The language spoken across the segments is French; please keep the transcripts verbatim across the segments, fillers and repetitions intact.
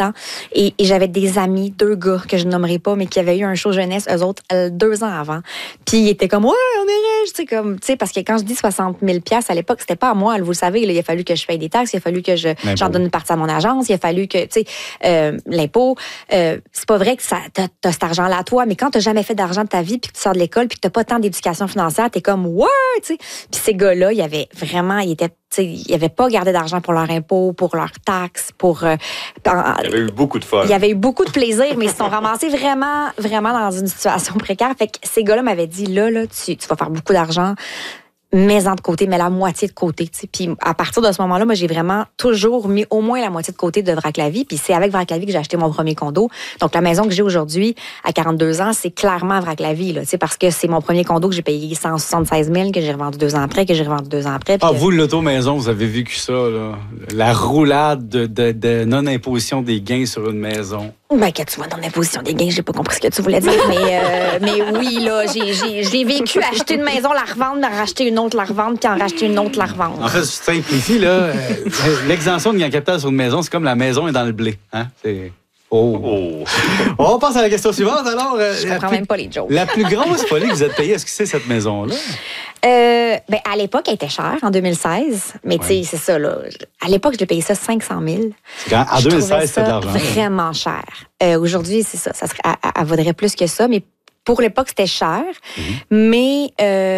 temps. Et, et j'avais des amis, deux gars que je ne nommerai pas, mais qui avaient eu un show jeunesse, eux autres, euh, deux ans avant. Puis ils étaient comme, ouais, on est riche, tu sais, comme, tu sais, parce que quand je dis soixante mille piastres à l'époque, c'était pas à moi, vous le savez, là, il a fallu que je paye des taxes, il a fallu que je, j'en donne une partie à mon agence, il a fallu que, tu sais, euh, l'impôt, euh, c'est pas vrai que ça, t'as, t'as cet argent-là à toi, mais quand t'as jamais fait d'argent de ta vie, puis que tu sors de l'école, puis que t'as pas tant d'éducation financière, t'es comme, ouais, tu sais. Puis ces gars-là, il y avait vraiment, ils étaient, tu sais, ils n'avaient pas gardé d'argent pour leur impôt, pour leurs taxes, pour. Euh, il y avait eu beaucoup de fun. Il y avait eu beaucoup de plaisir, mais ils se sont ramassés vraiment, vraiment dans une situation précaire. Fait que ces gars-là m'avaient dit, là, là, tu, tu vas faire beaucoup d'argent. Mets-en de côté, mets la moitié de côté. T'sais. Puis à partir de ce moment-là, moi, j'ai vraiment toujours mis au moins la moitié de côté de Vrac la vie. Puis c'est avec Vrac la vie que j'ai acheté mon premier condo. Donc la maison que j'ai aujourd'hui, à quarante-deux ans, c'est clairement Vrac la vie, là, parce que c'est mon premier condo que j'ai payé cent soixante-seize mille, que j'ai revendu deux ans après, que j'ai revendu deux ans après. Ah, que... vous, l'auto-maison, vous avez vécu ça, là. La roulade de, de, de non-imposition des gains sur une maison. Ben, que tu vois dans l'imposition des gains, j'ai pas compris ce que tu voulais dire, mais, euh, mais oui, là, j'ai, j'ai, j'ai vécu acheter une maison, la revendre, la racheter une autre, la revendre, puis en racheter une autre, la revendre. En fait, je simplifie, là. euh, l'exemption de gain capital sur une maison, c'est comme la maison est dans le blé. Hein? C'est... Oh. oh. On passe à la question suivante, alors. Euh, je comprends plus, même pas les jokes. La plus grosse folie que vous êtes payée, est-ce que c'est cette maison-là? Euh, ben, à l'époque, elle était chère, en deux mille seize. Mais, ouais. tu sais, c'est ça, là. À l'époque, j'ai payé ça cinq cent mille. Quand, en je deux mille seize, c'était de l'argent. Vraiment cher. Euh, aujourd'hui, c'est ça. Ça serait, elle, elle vaudrait plus que ça. Mais pour l'époque, c'était cher. Mm-hmm. Mais,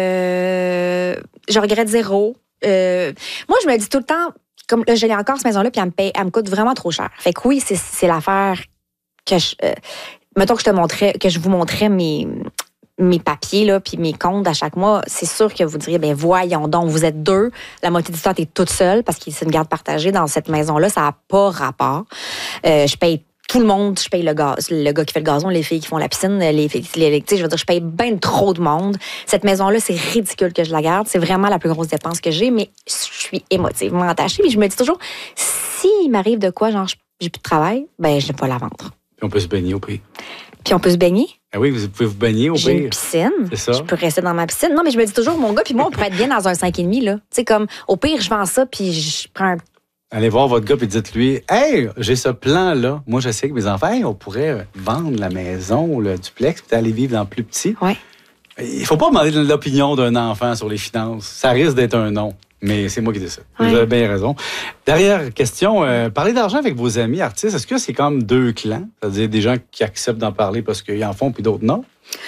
euh, je regrette zéro. Euh, moi, je me dis tout le temps, comme là, je l'ai encore, cette maison-là, puis elle me paye, elle me coûte vraiment trop cher. Fait que oui, c'est, c'est l'affaire que je. Euh, mettons que je te montrais, que je vous montrais mes. mes papiers, là, puis mes comptes à chaque mois, c'est sûr que vous diriez, ben voyons donc, vous êtes deux, la moitié du temps, t'es toute seule, parce que c'est une garde partagée dans cette maison-là, ça n'a pas rapport. Euh, je paye tout le monde, je paye le gaz, le gars qui fait le gazon, les filles qui font la piscine, les filles, les, je veux dire, je paye bien trop de monde. Cette maison-là, c'est ridicule que je la garde, c'est vraiment la plus grosse dépense que j'ai, mais je suis émotivement attachée, puis je me dis toujours, s'il m'arrive de quoi, genre, j'ai plus de travail, ben je ne vais pas la vendre. Puis on peut se baigner au pire. Puis on peut se baigner. Ah oui, vous pouvez vous baigner au pire. J'ai une piscine. C'est ça. Je peux rester dans ma piscine. Non, mais je me dis toujours, mon gars, puis moi, on pourrait être bien dans un cinq virgule cinq, là. Tu sais, comme, au pire, je vends ça, puis je prends un. Allez voir votre gars, puis dites-lui, hey, j'ai ce plan-là. Moi, je sais que mes enfants, hey, on pourrait vendre la maison, le duplex, puis aller vivre dans plus petit. Oui. Il ne faut pas demander l'opinion d'un enfant sur les finances. Ça risque d'être un non. Mais c'est moi qui dis ça. Ouais. Vous avez bien raison. Dernière question. Euh, parler d'argent avec vos amis artistes, est-ce que c'est comme deux clans? C'est-à-dire des gens qui acceptent d'en parler parce qu'ils en font, puis d'autres non?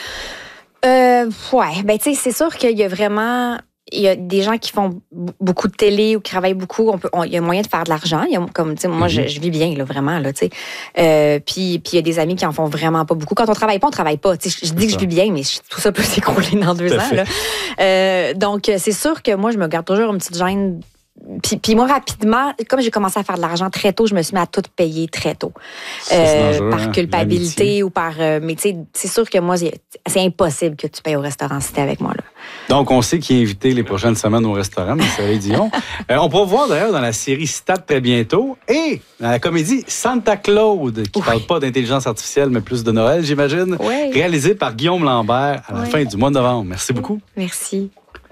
Euh, ouais. Ben, tu sais, c'est sûr qu'il y a vraiment. Il y a des gens qui font beaucoup de télé ou qui travaillent beaucoup. On peut, on, il y a moyen de faire de l'argent. Il y a, comme, tu sais, moi, mm-hmm. je, je vis bien, là, vraiment, là, tu sais. Euh, puis, puis il y a des amis qui en font vraiment pas beaucoup. Quand on travaille pas, on travaille pas. Tu sais, je, je dis que je vis bien, mais je, tout ça peut s'écrouler dans deux ans, là. Euh, donc, c'est sûr que moi, je me garde toujours une petite gêne. Puis, puis moi, rapidement, comme j'ai commencé à faire de l'argent très tôt, je me suis mis à tout payer très tôt. Euh, dangereux, par hein, culpabilité l'amitié. Ou par... Euh, mais tu sais, c'est sûr que moi, c'est impossible que tu payes au restaurant si t'es avec moi, là. Donc, on sait qui est invité les prochaines semaines au restaurant, Marie Dion. euh, on pourra voir d'ailleurs dans la série Stade très bientôt et dans la comédie Santa Claude, qui ne parle pas d'intelligence artificielle, mais plus de Noël, j'imagine, oui. réalisée par Guillaume Lambert à la oui. fin du mois de novembre. Merci beaucoup. Merci.